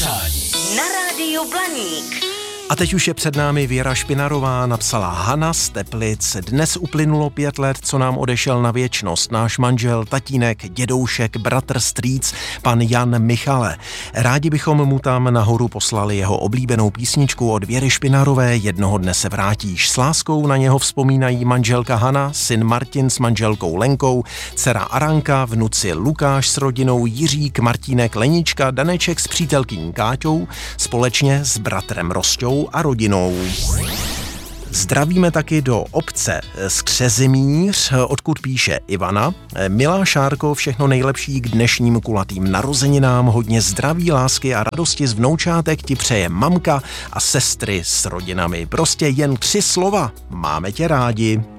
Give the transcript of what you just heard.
přání na rádiu Blaník. A teď už je před námi Věra Špinarová, napsala Hana z Teplic. Dnes uplynulo 5 let, co nám odešel na věčnost náš manžel, tatínek, dědoušek, bratr, strýc, pan Jan Michale. Rádi bychom mu tam nahoru poslali jeho oblíbenou písničku od Věry Špinarové Jednoho dne se vrátíš. S láskou na něho vzpomínají manželka Hana, syn Martin s manželkou Lenkou, dcera Aranka, vnuci Lukáš s rodinou, Jiřík, Martínek, Lenička, Daneček s přítelkyní Káťou, společně s bratrem Rosťou a rodinou. Zdravíme taky do obce Skřezimíř, odkud píše Ivana. Milá Šárko, všechno nejlepší k dnešním kulatým narozeninám, hodně zdraví, lásky a radosti z vnoučátek ti přeje mamka a sestry s rodinami. Prostě jen 3 slova. Máme tě rádi.